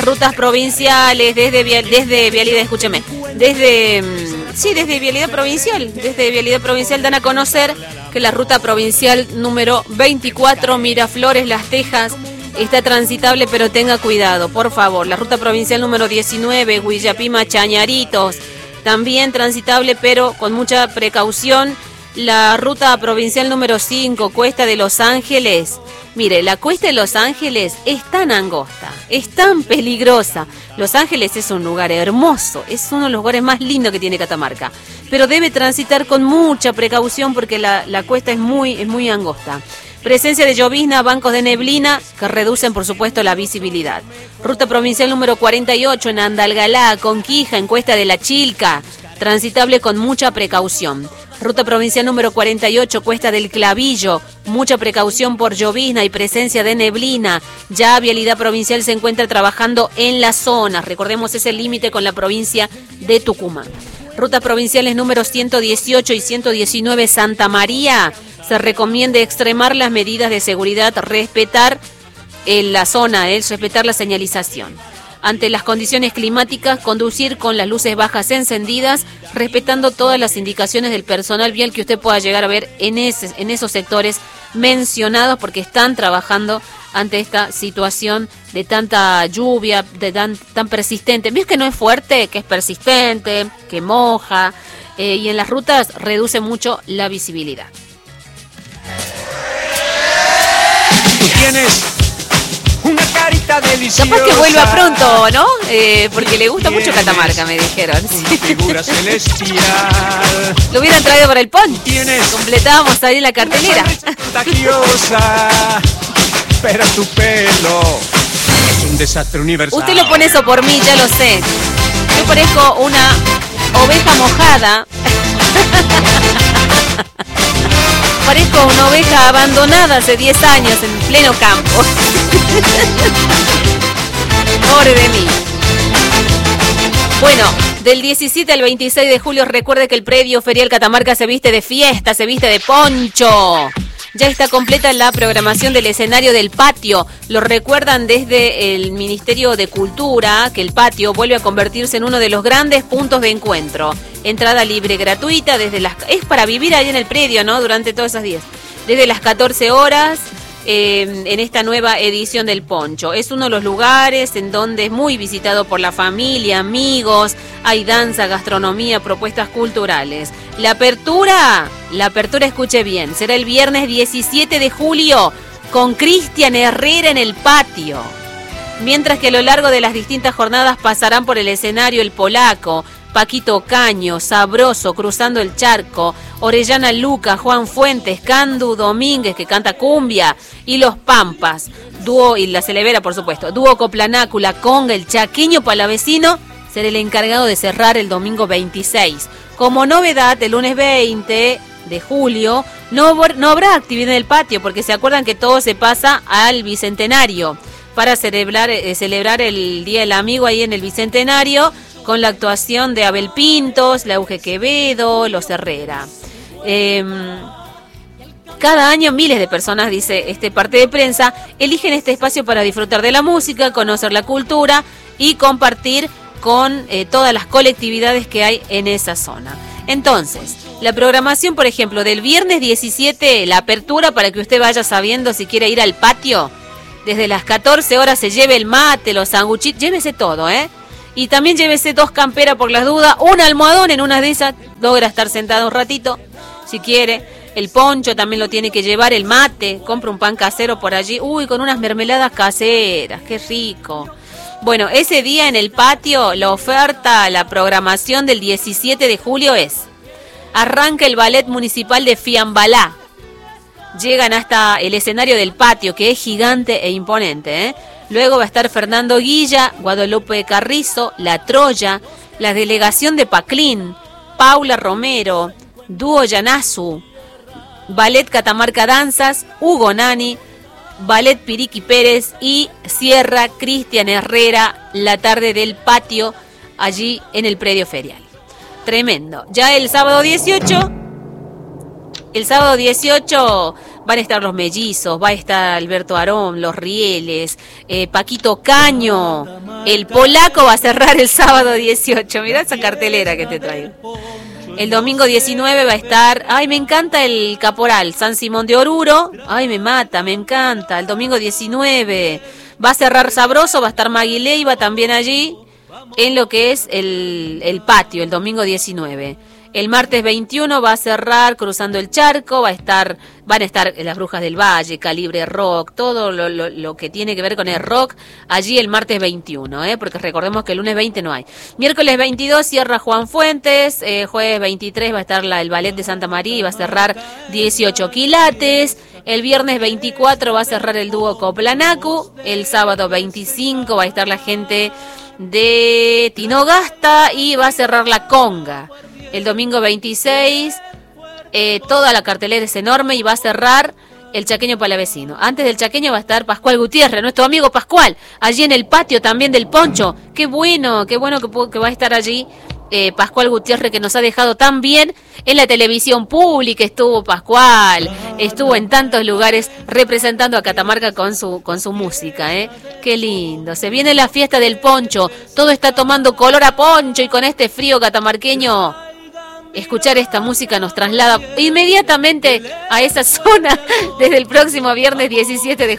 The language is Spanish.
rutas provinciales, desde Vialidad, escúcheme, desde Vialidad Provincial dan a conocer que la ruta provincial número 24, Miraflores, Las Tejas, está transitable, pero tenga cuidado, por favor. La ruta provincial número 19, Huillapima, Chañaritos, también transitable, pero con mucha precaución. La ruta provincial número 5, Cuesta de Los Ángeles. Mire, la Cuesta de Los Ángeles es tan angosta, es tan peligrosa. Los Ángeles es un lugar hermoso, es uno de los lugares más lindos que tiene Catamarca. Pero debe transitar con mucha precaución porque la cuesta es muy angosta. Presencia de llovizna, bancos de neblina que reducen, por supuesto, la visibilidad. Ruta provincial número 48 en Andalgalá, Conquija, en Cuesta de la Chilca. Transitable con mucha precaución. Ruta provincial número 48, Cuesta del Clavillo. Mucha precaución por llovizna y presencia de neblina. Ya Vialidad Provincial se encuentra trabajando en la zona. Recordemos, es el límite con la provincia de Tucumán. Rutas provinciales número 118 y 119, Santa María. Se recomienda extremar las medidas de seguridad, respetar la zona, respetar la señalización. Ante las condiciones climáticas, conducir con las luces bajas encendidas, respetando todas las indicaciones del personal vial que usted pueda llegar a ver en esos sectores mencionados, porque están trabajando ante esta situación de tanta lluvia, de tan persistente. ¿Ves que no es fuerte, que es persistente, que moja? Y en las rutas reduce mucho la visibilidad. Tú tienes una carita deliciosa. Capaz que vuelva pronto, ¿no? Porque le gusta mucho Catamarca, me dijeron. Una figura celestial. Lo hubieran traído para el PON. Tienes completábamos ahí la cartelera. Contagiosa, pero tu pelo es un desastre universal. Usted lo pone eso por mí, ya lo sé. Yo parezco una oveja mojada. Parezco una oveja abandonada hace 10 años en pleno campo. Pobre de mí. Bueno, del 17 al 26 de julio, recuerde que el predio ferial Catamarca se viste de fiesta, se viste de poncho. Ya está completa la programación del escenario del patio. Lo recuerdan desde el Ministerio de Cultura, que el patio vuelve a convertirse en uno de los grandes puntos de encuentro. Entrada libre gratuita, es para vivir ahí en el predio, ¿no? Durante todos esos días. Desde las 14 horas, en esta nueva edición del Poncho. Es uno de los lugares en donde es muy visitado por la familia, amigos, hay danza, gastronomía, propuestas culturales. La apertura, escuche bien, será el viernes 17 de julio con Cristian Herrera en el patio. Mientras que a lo largo de las distintas jornadas pasarán por el escenario el Polaco, Paquito Caño, Sabroso, Cruzando el Charco, Orellana Luca, Juan Fuentes, Candu Domínguez, que canta cumbia, y Los Pampas, dúo, y la Celevera, por supuesto, dúo Coplanácula, Conga, el Chaqueño Palavecino, será el encargado de cerrar el domingo 26. Como novedad, el lunes 20 de julio no habrá actividad en el patio, porque se acuerdan que todo se pasa al Bicentenario, para celebrar el Día del Amigo ahí en el Bicentenario, con la actuación de Abel Pintos, la Euge Quevedo, los Herrera. Cada año miles de personas, dice parte de prensa, eligen este espacio para disfrutar de la música, conocer la cultura y compartir con todas las colectividades que hay en esa zona. Entonces, la programación, por ejemplo, del viernes 17, la apertura para que usted vaya sabiendo si quiere ir al patio, desde las 14 horas se lleve el mate, los sanguchitos, llévese todo, y también llévese 2 camperas por las dudas, un almohadón, en una de esas logra estar sentado un ratito, si quiere. El poncho también lo tiene que llevar, el mate, compra un pan casero por allí, con unas mermeladas caseras, qué rico. Bueno, ese día en el patio, la oferta, la programación del 17 de julio arranca el ballet municipal de Fiambalá. Llegan hasta el escenario del patio, que es gigante e imponente, Luego va a estar Fernando Guilla, Guadalupe Carrizo, La Troya, la delegación de Paclín, Paula Romero, Dúo Yanazu, Ballet Catamarca Danzas, Hugo Nani, Ballet Piriqui Pérez y cierra Cristian Herrera la tarde del patio allí en el predio ferial. Tremendo. Ya el sábado 18 van a estar los Mellizos, va a estar Alberto Arón, los Rieles, Paquito Caño, el Polaco va a cerrar el sábado 18. Mirá esa cartelera que te traigo. El domingo 19 va a estar, ay, me encanta el Caporal, San Simón de Oruro, ay, me mata, me encanta. El domingo 19 va a cerrar Sabroso, va a estar Magui Leiva también allí, en lo que es el patio, el domingo 19. El martes 21 va a cerrar Cruzando el Charco, van a estar las Brujas del Valle, Calibre Rock, todo lo que tiene que ver con el rock, allí el martes 21, porque recordemos que el lunes 20 no hay. Miércoles 22 cierra Juan Fuentes, jueves 23 va a estar el Ballet de Santa María y va a cerrar 18 quilates. El viernes 24 va a cerrar el dúo Coplanacu, el sábado 25 va a estar la gente de Tinogasta y va a cerrar la Conga. El domingo 26, toda la cartelera es enorme y va a cerrar el Chaqueño Palavecino. Antes del Chaqueño va a estar Pascual Gutiérrez, nuestro amigo Pascual, allí en el patio también del Poncho. Qué bueno que va a estar allí Pascual Gutiérrez, que nos ha dejado tan bien en la televisión pública. Estuvo Pascual, estuvo en tantos lugares representando a Catamarca con su música, Qué lindo. Se viene la fiesta del Poncho, todo está tomando color a poncho y con este frío catamarqueño, escuchar esta música nos traslada inmediatamente a esa zona desde el próximo viernes 17 de julio.